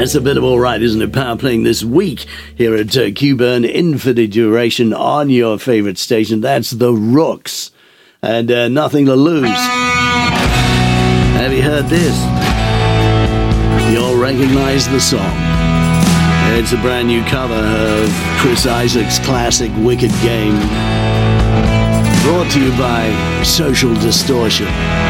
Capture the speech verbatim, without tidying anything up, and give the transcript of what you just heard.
That's a bit of all right, isn't it? Power playing this week here at uh, Q-Burn, Infinite Duration on your favorite station. That's The Rooks. And uh, Nothing to Lose. Have you heard this? You'll recognize the song. It's a brand new cover of Chris Isaak's classic Wicked Game. Brought to you by Social Distortion.